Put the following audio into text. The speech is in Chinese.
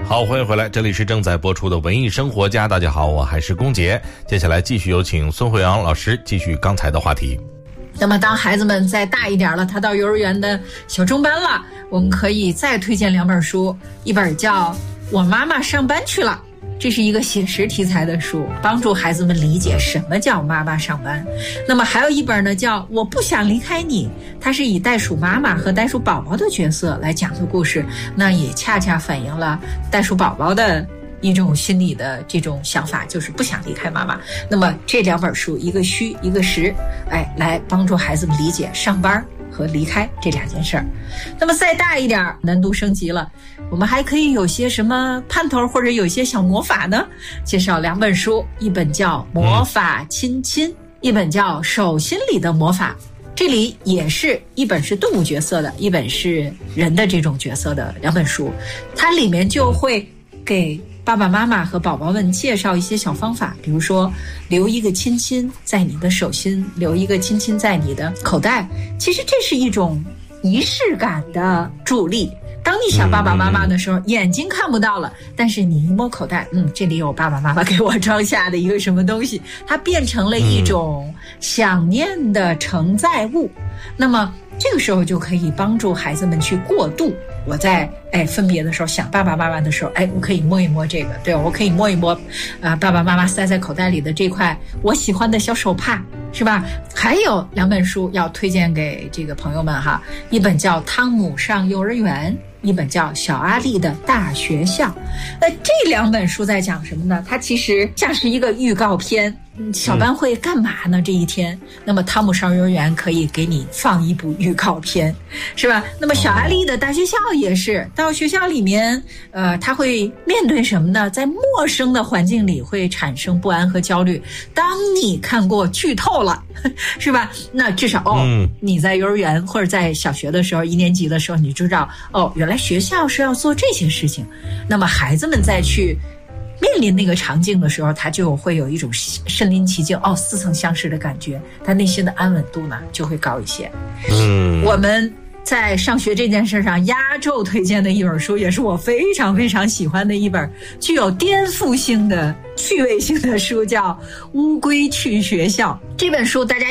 好，欢迎回来，这里是正在播出的文艺生活家。大家好，我还是龚杰。接下来继续有请孙慧阳老师继续刚才的话题。 那么当孩子们再大一点了，他到幼儿园的小中班了，我们可以再推荐2本书，一本叫《我妈妈上班去了》，这是一个写实题材的书，帮助孩子们理解什么叫妈妈上班。那么还有一本呢，叫《我不想离开你》，它是以袋鼠妈妈和袋鼠宝宝的角色来讲的故事，那也恰恰反映了袋鼠宝宝的一种心理的这种想法，就是不想离开妈妈。那么这2本书，一个虚一个实，来帮助孩子们理解上班和离开这2件事儿。那么再大一点，难度升级了，我们还可以有些什么盼头，或者有些小魔法呢？介绍2本书，一本叫《魔法亲亲》，一本叫《手心里的魔法》。这里也是一本是动物角色的，一本是人的这种角色的2本书，它里面就会给爸爸妈妈和宝宝们介绍一些小方法，比如说留一个亲亲在你的手心，留一个亲亲在你的口袋。其实这是一种仪式感的助力。当你想爸爸妈妈的时候，眼睛看不到了，但是你一摸口袋，这里有爸爸妈妈给我装下的一个什么东西，它变成了一种想念的承载物。那么这个时候就可以帮助孩子们去过渡。我在分别的时候想爸爸妈妈的时候，我可以摸一摸这个，对，我可以摸一摸爸爸妈妈塞在口袋里的这块我喜欢的小手帕，是吧？还有2本书要推荐给这个朋友们哈，一本叫《汤姆上幼儿园》，一本叫《小阿力的大学校》。那这2本书在讲什么呢？它其实像是一个预告片，小班会干嘛呢？这一天，那么汤姆上幼儿园可以给你放一部预告片，是吧？那么小阿力的大学校也是，到学校里面，他会面对什么呢？在陌生的环境里会产生不安和焦虑。当你看过剧透了，是吧？那至少你在幼儿园或者在小学的时候，1年级的时候，你知道原来学校是要做这些事情。那么孩子们再去面临那个场景的时候，他就会有一种身临其境，似曾相识的感觉，他内心的安稳度呢就会高一些。我们在上学这件事上压轴推荐的一本书，也是我非常非常喜欢的一本具有颠覆性的趣味性的书，叫《乌龟去学校》。这本书大家